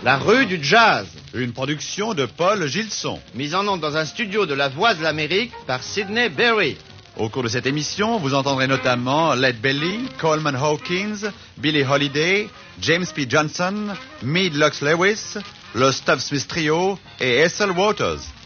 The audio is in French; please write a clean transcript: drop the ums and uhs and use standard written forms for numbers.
La rue du jazz. Une production de Paul Gilson. Mise en onde dans un studio de la Voix de l'Amérique par Sidney Berry. Au cours de cette émission, vous entendrez notamment Led Belly, Coleman Hawkins, Billie Holiday, James P. Johnson, Meade Lux Lewis, le Stuff Smith Trio et Ethel Waters.